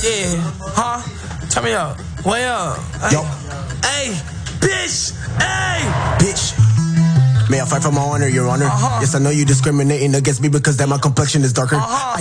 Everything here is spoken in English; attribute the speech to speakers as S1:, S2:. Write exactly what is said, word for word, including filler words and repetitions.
S1: Yeah, huh? Turn me up. Way up. Hey.
S2: Yo.
S1: Hey, bitch. Hey.
S2: Bitch. May I fight for my honor, your honor?
S1: Uh-huh.
S2: Yes, I know you discriminating against me because that my complexion is darker.
S1: Uh-huh.